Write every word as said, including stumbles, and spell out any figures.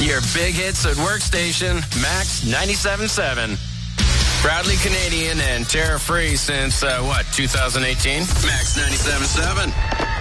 Your big hits at workstation, Max ninety-seven point seven. Proudly Canadian and tariff-free since, uh, what, two thousand eighteen? Max ninety-seven point seven.